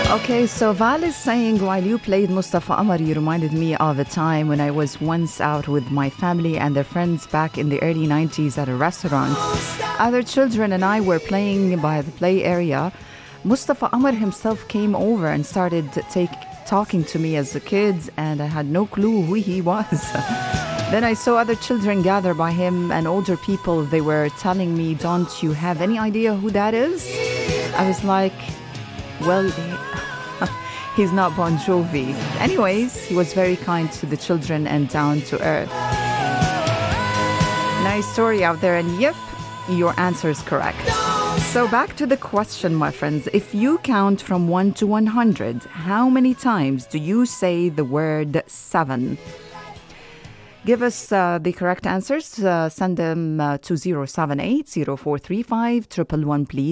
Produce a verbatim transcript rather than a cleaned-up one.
Okay, so Val is saying, while you played Mustafa Amar, you reminded me of a time when I was once out with my family and their friends back in the early nineties at a restaurant. Other children and I were playing by the play area. Mustafa Amar himself came over and started take, talking to me as a kid, and I had no clue who he was. Then I saw other children gather by him and older people. They were telling me, "Don't you have any idea who that is?" I was like, well, he's not Bon Jovi. Anyways, he was very kind to the children and down to earth. Nice story out there, and yep, your answer is correct. So back to the question, my friends. If you count from one to one hundred, how many times do you say the word seven? Give us uh, the correct answers. Uh, send them uh, to zero seven eight, zero four three five, one one one, please.